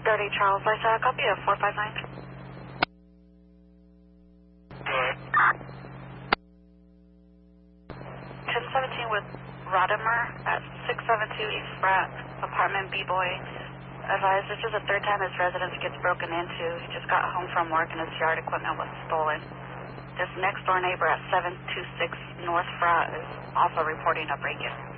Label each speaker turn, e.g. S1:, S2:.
S1: 30 Charles, I saw a copy of 459.
S2: Go ahead.
S1: 1017 with Rodimer at 672 East Pratt, apartment B-Boy. Advised this is the third time his residence gets broken into. He just got home from work and his yard equipment was stolen. This next door neighbor at 726 North Pratt is also reporting a break-in.